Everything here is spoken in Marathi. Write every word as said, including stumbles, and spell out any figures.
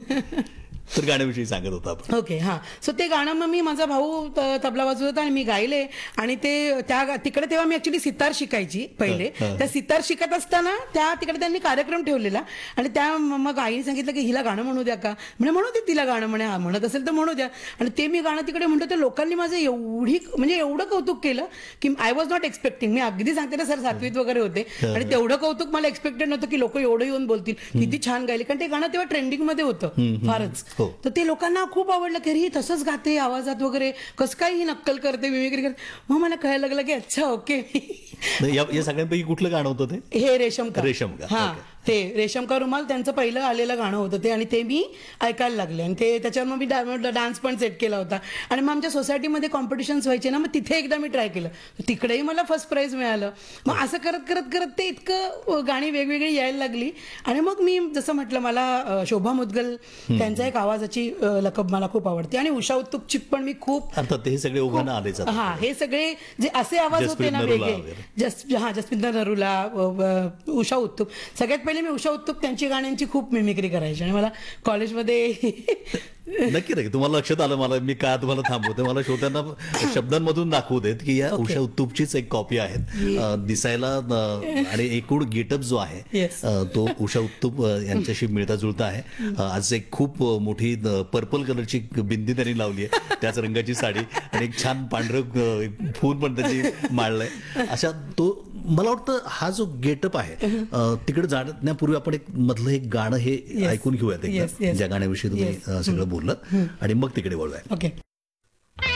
तर गाण्याविषयी सांगत होता आपण. ओके, हां. सो ते गाणं मग मी, माझा भाऊ त- तबला वाजवत होता आणि मी गायले. आणि ते त्या गा- तिकडे तेव्हा मी ऍक्च्युली सितार शिकायची पहिले. हं, हं. त्या सितार शिकत असताना त्या तिकडे त्यांनी कार्यक्रम ठेवलेला आणि त्या मग आईने सांगितलं की हिला गाणं म्हणू द्या का, म्हणजे म्हणू दे तिला गाणं, म्हणे हा म्हणत असेल तर म्हणू द्या. आणि ते मी गाणं तिकडे म्हणतो, तर लोकांनी माझं एवढी म्हणजे एवढं कौतुक केलं की आय वॉज नॉट एक्सपेक्टिंग. मी अगदी सांगते ना सर, सातवीत वगैरे होते आणि तेवढं कौतुक मला एक्सपेक्टेड नव्हतं की लोक एवढं येऊन बोलतील किती छान गायले, कारण ते गाणं तेव्हा ट्रेंडिंग मध्ये होतं फारच. हो. तर ते लोकांना खूप आवडलं की अरे ही तसंच गाते आवाजात वगैरे, कसं काय ही नक्कल करते, मिमिक्री करते. मग मला कळायला लागलं की अच्छा ओके. नाही, या या सगळ्यांपैकी कुठलं गाणं होतं ते? हे रेशम का रेशम का, हा, ओके. ते रेशम का रुमाल त्यांचं पहिलं आलेलं गाणं होतं ते, आणि ते मी ऐकायला लागले आणि ते त्याच्यावर मग मी डा- डान्स पण सेट केला होता. आणि मग आमच्या सोसायटीमध्ये कॉम्पिटिशन्स व्हायचे ना, मग तिथे एकदा मी ट्राय केलं, तिकडेही मला फर्स्ट प्राईज मिळालं. मग असं करत करत करत ते इतकं गाणी वेगवेगळी यायला लागली. आणि मग मी जसं म्हटलं, मला अ, शोभा मुद्गल त्यांचा एक आवाजाची अ, लकब मला खूप आवडते आणि उषा उत्तुपची पण मी खूप. अर्थात हे सगळे ओघानं आलेच आता. हा, हे सगळे जे असे आवाज होते जसप्रीत ना नरूला वेगळे, वगैरे. जस हा जसप्रीत नरूला, व- व- उषा उत्तुप. सगळ्यात पहिले मी उषा उत्तुप त्यांची गाण्यांची खूप मिमिक्री करायची आणि मला कॉलेजमध्ये नक्की नक्की तुम्हाला लक्षात आलं. मला मी का तुम्हाला थांबवते, मला श्रोत्यांना शब्दांमधून दाखवू देत की या Okay. उषा उत्तुपचीच एक कॉपी आहे. अं, दिसायला अं, आणि एकूण गेटअप जो आहे Yes. अं, तो उषा उत्तुप अं, यांच्याशी मिळता जुळता आहे. अं, आज एक खूप अं, मोठी पर्पल कलरची बिंदी त्यांनी लावली आहे, त्याच रंगाची साडी आणि एक छान पांढरं अं, फूल पण त्याची माळलंय. अशा तो मला वाटतं हा जो गेटअप आहे, अं, तिकडे जाण्यापूर्वी आपण एक मधलं एक गाणं हे Yes. ऐकून घेऊयात Yes, एकदा, yes. ज्या गाण्याविषयी तुम्ही Yes. अं, सगळं बोललं आणि मग तिकडे वळूया. ओके.